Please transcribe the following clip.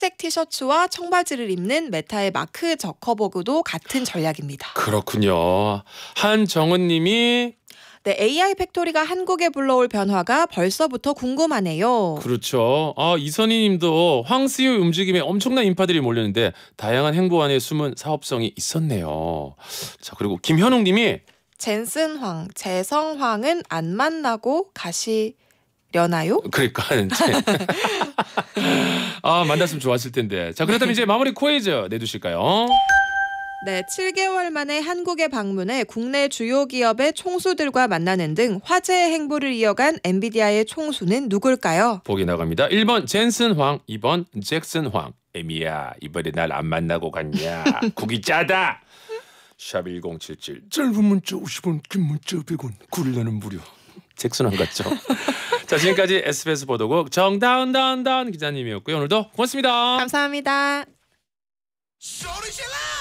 흰색 티셔츠와 청바지를 입는 메타의 마크 저커버그도 같은 전략입니다. 그렇군요. 한정은님이 네, AI 팩토리가 한국에 불러올 변화가 벌써부터 궁금하네요. 그렇죠. 이선희님도 황수유 움직임에 엄청난 인파들이 몰렸는데 다양한 행보 안에 숨은 사업성이 있었네요. 자, 그리고 김현웅님이 젠슨 재성황은 안 만나고 가시려나요? 그러니까 만났으면 좋았을 텐데. 자, 그렇다면 이제 마무리 퀴즈 내두실까요? 네, 7개월 만에 한국에 방문해 국내 주요 기업의 총수들과 만나는 등 화제의 행보를 이어간 엔비디아의 총수는 누굴까요? 보기 나갑니다. 1번 젠슨 황, 2번 잭슨 황. 에미야, 이번에 날 안 만나고 갔냐? 국이 짜다. 샵 1077 짧은 문자 50원, 긴 문자 100원, 굴려는 무료. 잭슨 황 같죠? 자, 지금까지 SBS 보도국 정다운 기자님이었고요. 오늘도 고맙습니다. 감사합니다. 소리 질러!